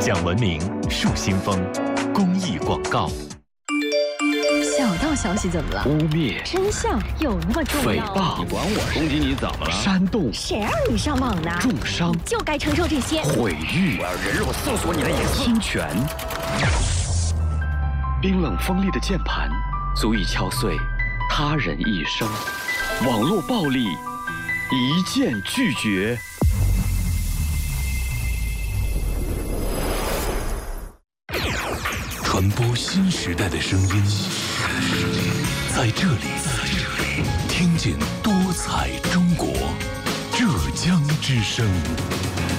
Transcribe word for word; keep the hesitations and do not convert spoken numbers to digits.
讲文明树新风，公益广告。 小道消息怎么了？ 污蔑、 真相有那么重要？ 诽谤， 你管我攻击你怎么了？ 煽动， 谁让你上网呢？ 重伤， 就该承受这些。 毁誉， 我要人肉搜索你的隐私。 侵权。冰冷锋利的键盘，足以敲碎他人一生。网络暴力，一键拒绝。 传播新时代的声音，在这里，听见多彩中国，浙江之声。